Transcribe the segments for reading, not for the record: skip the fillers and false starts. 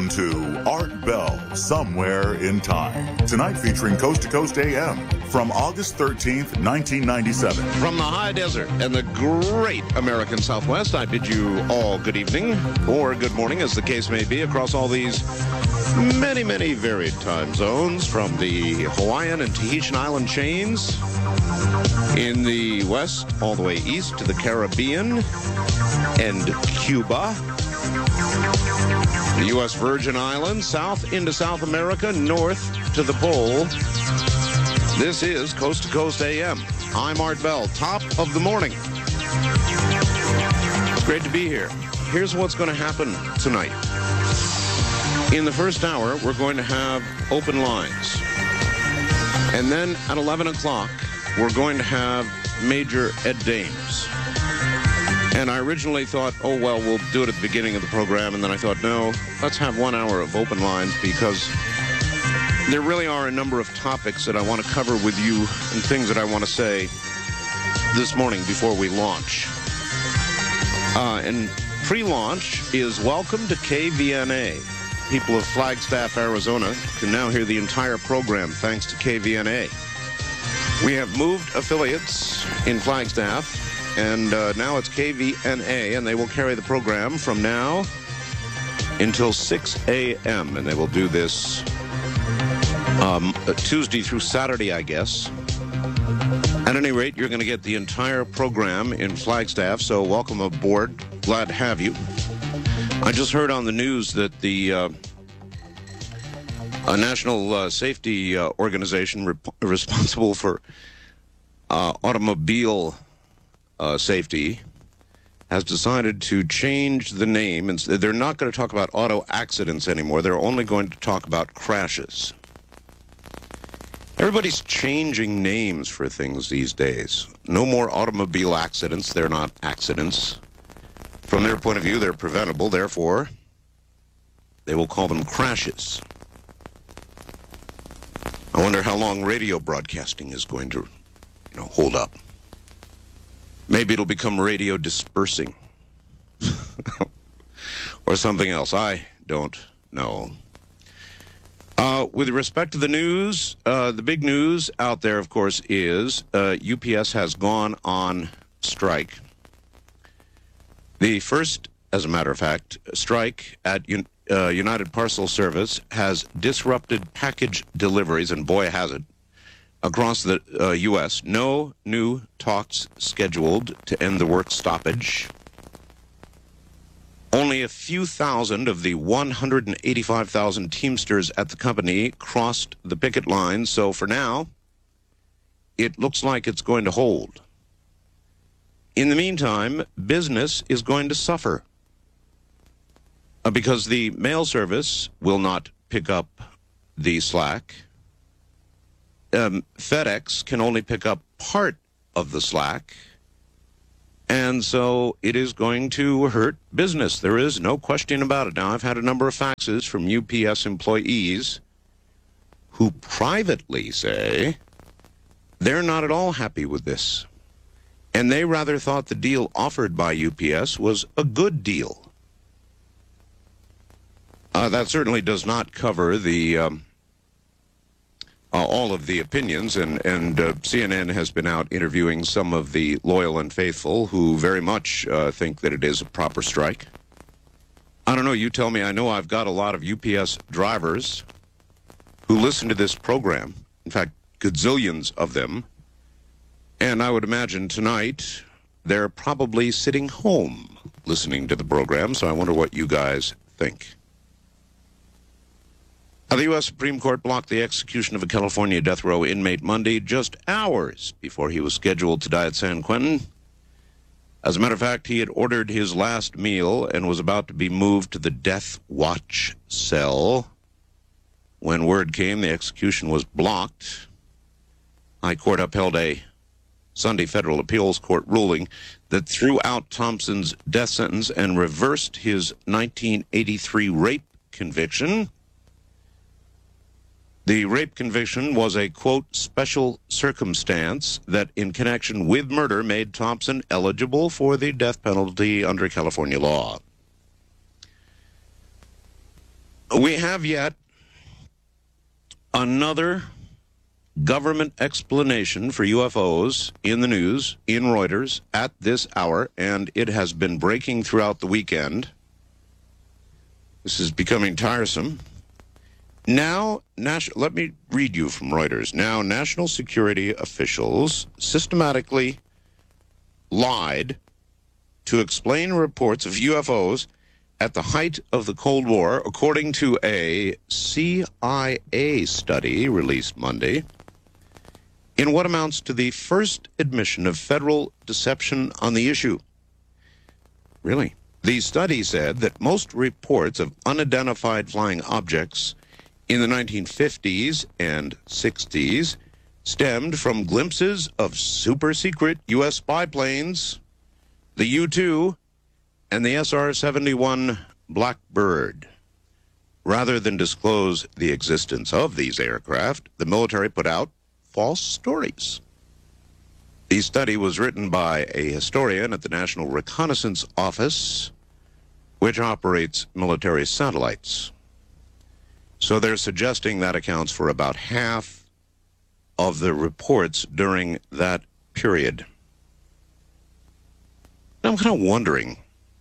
to Art Bell, Somewhere in Time. Tonight featuring Coast to Coast AM from August 13th, 1997. From the high desert and the great American Southwest, I bid you all good evening or good morning, as the case may be, across all these many, many varied time zones, from the Hawaiian and Tahitian island chains in the west all the way east to the Caribbean and Cuba, the U.S. Virgin Islands, south into South America, north to the pole. This is Coast to Coast AM. I'm Art Bell, top of the morning. Great to be here. Here's what's going to happen tonight. In the first hour, we're going to have open lines. And then at 11 o'clock, we're going to have Major Ed Dames. And I originally thought, oh, well, we'll do it at the beginning of the program. And then I thought, no, let's have 1 hour of open lines, because there really are a number of topics that I want to cover with you and things that I want to say this morning before we launch. And pre-launch is welcome to KVNA. People of Flagstaff, Arizona can now hear the entire program thanks to KVNA. We have moved affiliates in Flagstaff, and now it's KVNA, and they will carry the program from now until 6 a.m., and they will do this Tuesday through Saturday, I guess. At any rate, you're going to get the entire program in Flagstaff, so welcome aboard. Glad to have you. I just heard on the news that the National Safety Organization responsible for automobile safety has decided to change the name. And they're not going to talk about auto accidents anymore. They're only going to talk about crashes. Everybody's changing names for things these days. No more automobile accidents. They're not accidents. From their point of view, they're preventable. Therefore, they will call them crashes. I wonder how long radio broadcasting is going to, hold up. Maybe it'll become radio dispersing. Or something else. I don't know. With respect to the news, the big news out there, of course, is UPS has gone on strike. The first, as a matter of fact, strike at United Parcel Service has disrupted package deliveries, and boy has it, across the U.S. No new talks scheduled to end the work stoppage. Only a few thousand of the 185,000 Teamsters at the company crossed the picket line, so for now, it looks like it's going to hold. In the meantime, business is going to suffer because the mail service will not pick up the slack. FedEx can only pick up part of the slack, and so it is going to hurt business. There is no question about it. Now, I've had a number of faxes from UPS employees who privately say they're not at all happy with this, and they rather thought the deal offered by UPS was a good deal. That certainly does not cover the all of the opinions, and CNN has been out interviewing some of the loyal and faithful who very much think that it is a proper strike. I don't know, you tell me. I know I've got a lot of UPS drivers who listen to this program, in fact, gazillions of them, and I would imagine tonight they're probably sitting home listening to the program, so I wonder what you guys think. The U.S. Supreme Court blocked the execution of a California death row inmate Monday, just hours before he was scheduled to die at San Quentin. As a matter of fact, he had ordered his last meal and was about to be moved to the death watch cell. When word came the execution was blocked, High Court upheld a Sunday federal appeals court ruling that threw out Thompson's death sentence and reversed his 1983 rape conviction. The rape conviction was a, quote, special circumstance that in connection with murder made Thompson eligible for the death penalty under California law. We have yet another government explanation for UFOs in the news, in Reuters, at this hour, and it has been breaking throughout the weekend. This is becoming tiresome. Now, let me read you from Reuters. Now, national security officials systematically lied to explain reports of UFOs at the height of the Cold War, according to a CIA study released Monday, in what amounts to the first admission of federal deception on the issue. Really? The study said that most reports of unidentified flying objects in the 1950s and 60s stemmed from glimpses of super-secret U.S. spy planes, the U-2, and the SR-71 Blackbird. Rather than disclose the existence of these aircraft, the military put out false stories. The study was written by a historian at the National Reconnaissance Office, which operates military satellites. So they're suggesting that accounts for about half of the reports during that period. I'm kind of wondering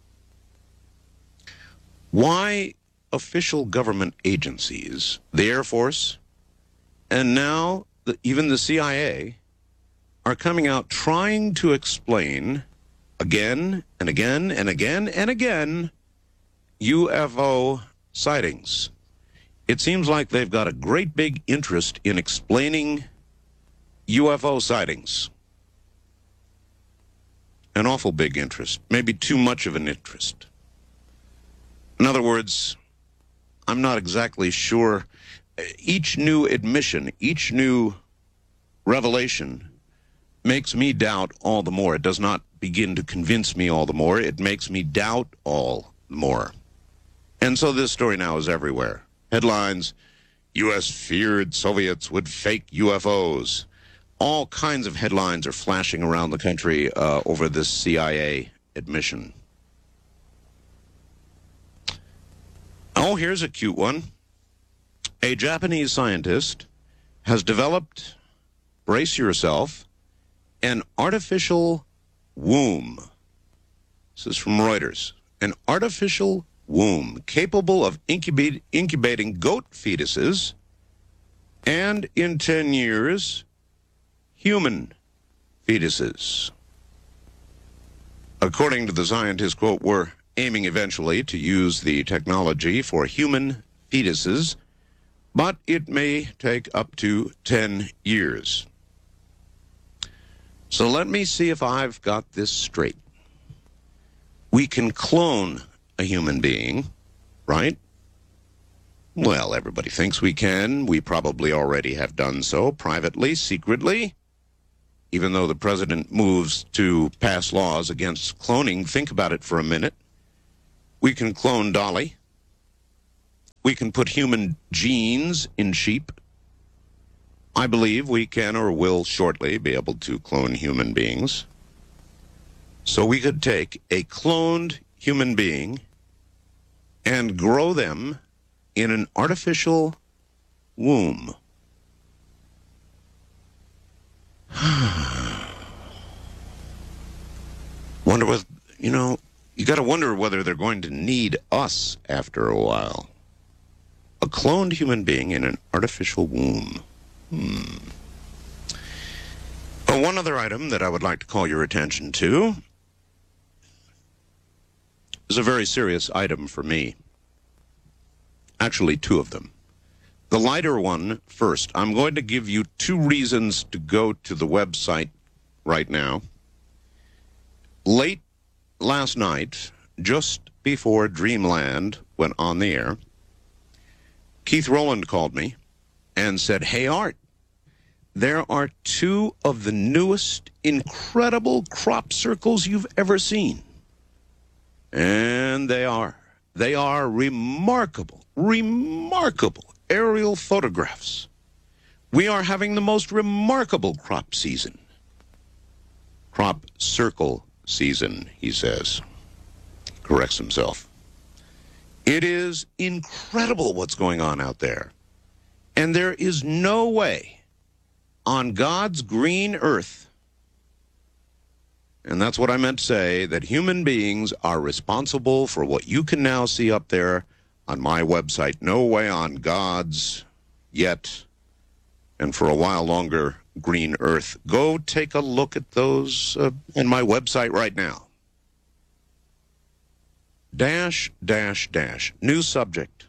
why official government agencies, the Air Force, and now even the CIA, are coming out trying to explain again and again and again and again UFO sightings. It seems like they've got a great big interest in explaining UFO sightings. An awful big interest, maybe too much of an interest. In other words, I'm not exactly sure. Each new admission, each new revelation makes me doubt all the more. It does not begin to convince me all the more. It makes me doubt all the more. And so this story now is everywhere. Headlines, U.S. feared Soviets would fake UFOs. All kinds of headlines are flashing around the country over this CIA admission. Oh, here's a cute one. A Japanese scientist has developed, brace yourself, an artificial womb. This is from Reuters. An artificial womb capable of incubating goat fetuses and, in 10 years, human fetuses. According to the scientist, quote, we're aiming eventually to use the technology for human fetuses, but it may take up to 10 years. So let me see if I've got this straight. We can clone a human being, right? Well, everybody thinks we can. We probably already have done so privately, secretly. Even though the president moves to pass laws against cloning, think about it for a minute. We can clone Dolly. We can put human genes in sheep. I believe we can or will shortly be able to clone human beings. So we could take a cloned human being and grow them in an artificial womb. Wonder what, you got to wonder whether they're going to need us after a while. A cloned human being in an artificial womb. One other item that I would like to call your attention to is a very serious item for me. Actually, two of them. The lighter one first. I'm going to give you two reasons to go to the website right now. Late last night, just before Dreamland went on the air, Keith Rowland called me and said, hey, Art, there are two of the newest incredible crop circles you've ever seen. And they are remarkable aerial photographs. We are having the most remarkable crop season. Crop circle season, he says. Corrects himself. It is incredible what's going on out there. And there is no way on God's green earth, and that's what I meant to say, that human beings are responsible for what you can now see up there on my website. No way on God's yet, and for a while longer, green earth. Go take a look at those on my website right now. -- New subject.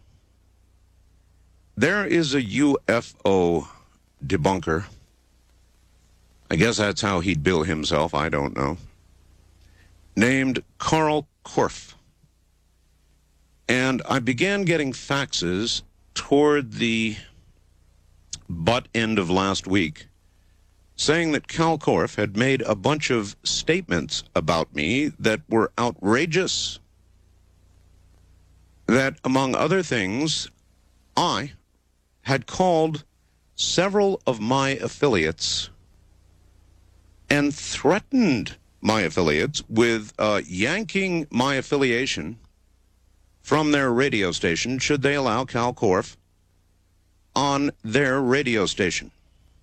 There is a UFO debunker. I guess that's how he'd bill himself, I don't know. Named Carl Korff. And I began getting faxes toward the butt end of last week saying that Cal Korff had made a bunch of statements about me that were outrageous. That, among other things, I had called several of my affiliates and threatened my affiliates with yanking my affiliation from their radio station should they allow Cal Korff on their radio station.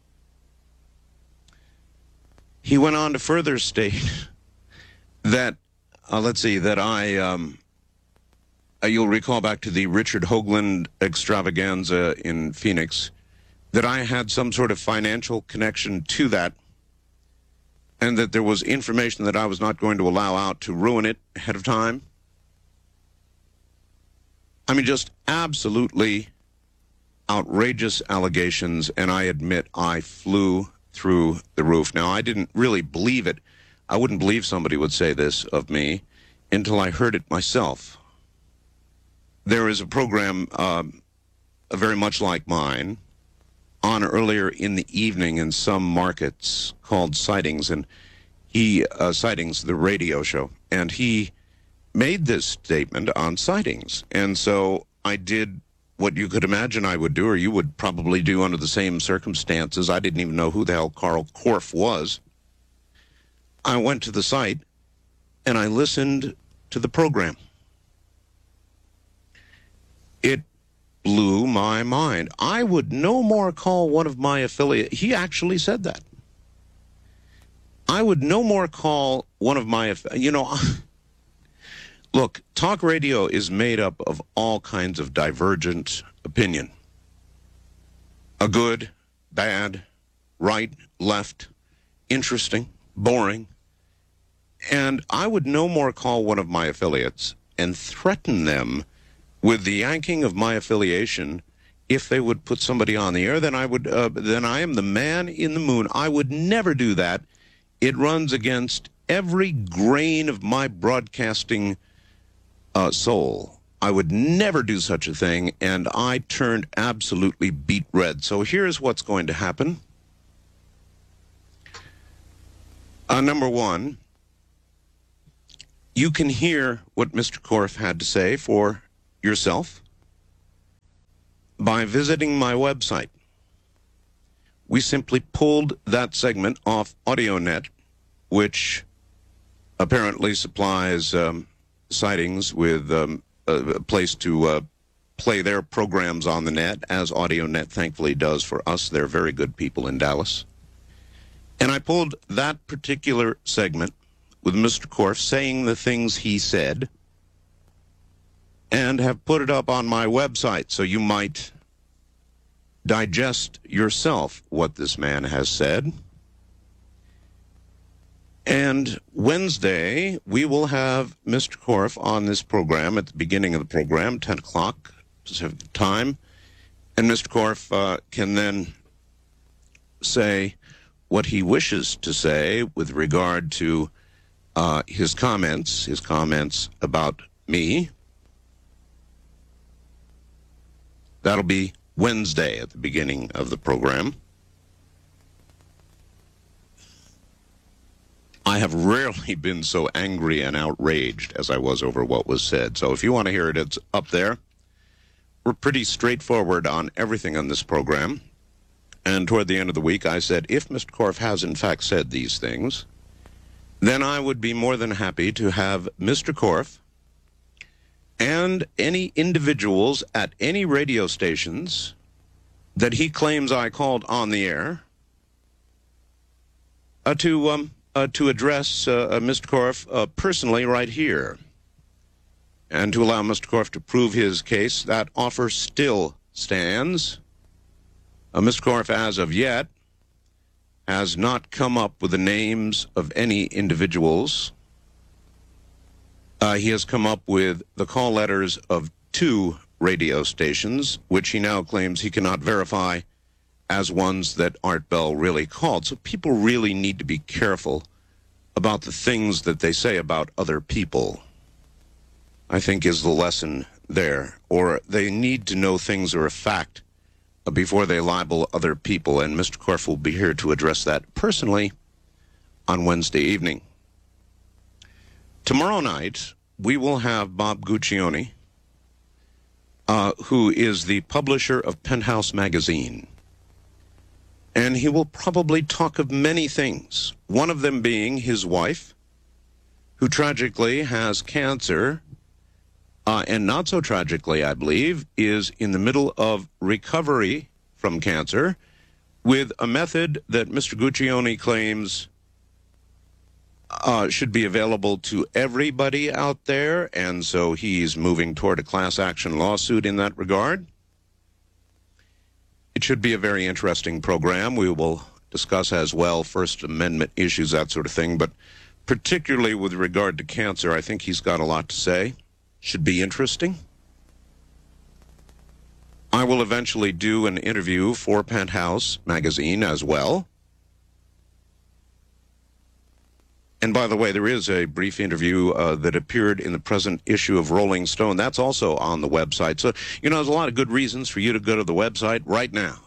He went on to further state that, you'll recall back to the Richard Hoagland extravaganza in Phoenix, that I had some sort of financial connection to that, and that there was information that I was not going to allow out to ruin it ahead of time. I mean, just absolutely outrageous allegations, and I admit I flew through the roof. Now, I didn't really believe it. I wouldn't believe somebody would say this of me until I heard it myself. There is a program very much like mine on earlier in the evening in some markets called Sightings, and Sightings, the radio show, and he made this statement on Sightings. And so I did what you could imagine I would do, or you would probably do under the same circumstances. I didn't even know who the hell Carl Korff was. I went to the site and I listened to the program. It blew my mind. I would no more call one of my affiliates. He actually said that. I would no more call one of my, look, talk radio is made up of all kinds of divergent opinion. A good, bad, right, left, interesting, boring. And I would no more call one of my affiliates and threaten them with the yanking of my affiliation if they would put somebody on the air. Then I am the man in the moon. I would never do that. It runs against every grain of my broadcasting soul. I would never do such a thing, and I turned absolutely beet red. So here's what's going to happen. Number one, you can hear what Mr. Korff had to say for yourself by visiting my website. We simply pulled that segment off AudioNet, which apparently supplies Sightings with a place to play their programs on the net, as AudioNet thankfully does for us. They're very good people in Dallas. And I pulled that particular segment with Mr. Korff saying the things he said and have put it up on my website so you might digest yourself what this man has said. And Wednesday, we will have Mr. Korff on this program at the beginning of the program, 10 o'clock Pacific time. And Mr. Korff can then say what he wishes to say with regard to his comments about me. That'll be Wednesday at the beginning of the program. I have rarely been so angry and outraged as I was over what was said. So if you want to hear it, it's up there. We're pretty straightforward on everything on this program. And toward the end of the week, I said, if Mr. Korff has in fact said these things, then I would be more than happy to have Mr. Korff and any individuals at any radio stations that he claims I called on the air to address Mr. Korf personally right here, and to allow Mr. Korf to prove his case. That offer still stands. Mr. Korf, as of yet, has not come up with the names of any individuals. He has come up with the call letters of 2 radio stations, which he now claims he cannot verify as ones that Art Bell really called. So people really need to be careful about the things that they say about other people, I think, is the lesson there. Or they need to know things are a fact before they libel other people, and Mr. Korf will be here to address that personally on Wednesday evening. Tomorrow night, we will have Bob Guccione, who is the publisher of Penthouse Magazine. And he will probably talk of many things, one of them being his wife, who tragically has cancer, and not so tragically, I believe, is in the middle of recovery from cancer with a method that Mr. Guccione claims should be available to everybody out there, and so he's moving toward a class action lawsuit in that regard. It should be a very interesting program. We will discuss as well First Amendment issues, that sort of thing, but particularly with regard to cancer, I think he's got a lot to say. Should be interesting. I will eventually do an interview for Penthouse Magazine as well. And by the way, there is a brief interview that appeared in the present issue of Rolling Stone. That's also on the website. So, there's a lot of good reasons for you to go to the website right now.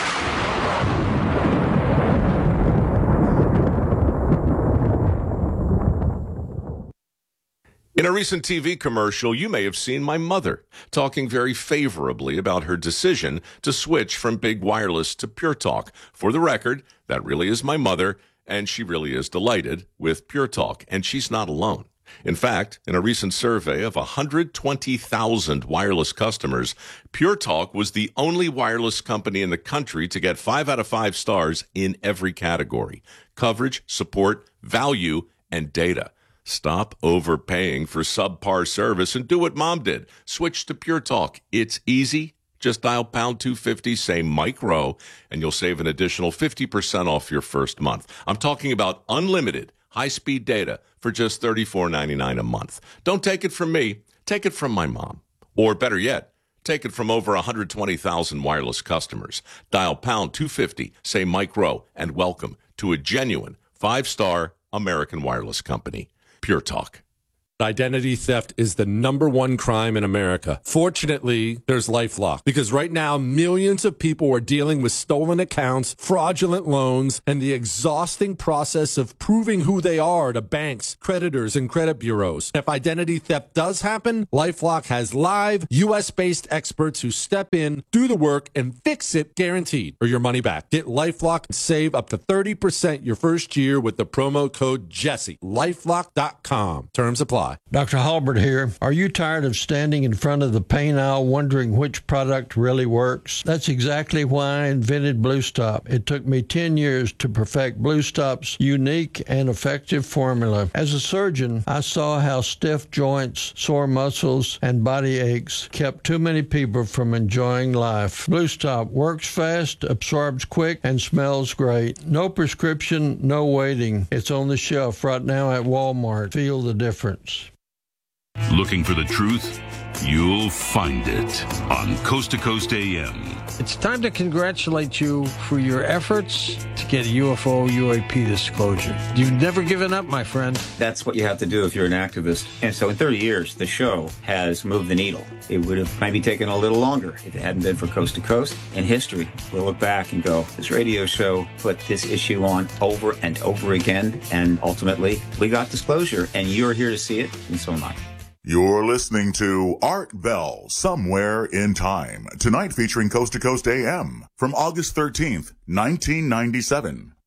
In a recent TV commercial, you may have seen my mother talking very favorably about her decision to switch from Big Wireless to Pure Talk. For the record, that really is my mother, and she really is delighted with Pure Talk, and she's not alone. In fact, in a recent survey of 120,000 wireless customers, Pure Talk was the only wireless company in the country to get 5 out of 5 stars in every category: coverage, support, value, and data. Stop overpaying for subpar service and do what Mom did. Switch to Pure Talk. It's easy. Just dial pound 250, say Mike Rowe, and you'll save an additional 50% off your first month. I'm talking about unlimited high-speed data for just $34.99 a month. Don't take it from me. Take it from my mom. Or better yet, take it from over 120,000 wireless customers. Dial pound 250, say Mike Rowe, and welcome to a genuine 5-star American wireless company. Pure Talk. Identity theft is the #1 crime in America. Fortunately, there's LifeLock, because right now millions of people are dealing with stolen accounts, fraudulent loans, and the exhausting process of proving who they are to banks, creditors, and credit bureaus. If identity theft does happen, LifeLock has live U.S.-based experts who step in, do the work, and fix it guaranteed, or your money back. Get LifeLock and save up to 30% your first year with the promo code Jesse. LifeLock.com. Terms apply. Dr. Halbert here. Are you tired of standing in front of the pain aisle wondering which product really works? That's exactly why I invented Blue Stop. It took me 10 years to perfect Blue Stop's unique and effective formula. As a surgeon, I saw how stiff joints, sore muscles, and body aches kept too many people from enjoying life. Blue Stop works fast, absorbs quick, and smells great. No prescription, no waiting. It's on the shelf right now at Walmart. Feel the difference. Looking for the truth? You'll find it on Coast to Coast AM. It's time to congratulate you for your efforts to get a UFO UAP disclosure. You've never given up, my friend. That's what you have to do if you're an activist. And so in 30 years, the show has moved the needle. It would have maybe taken a little longer if it hadn't been for Coast to Coast. In history, we'll look back and go, this radio show put this issue on over and over again, and ultimately, we got disclosure, and you're here to see it, and so am I. You're listening to Art Bell, Somewhere in Time, tonight featuring Coast to Coast AM from August 13th, 1997.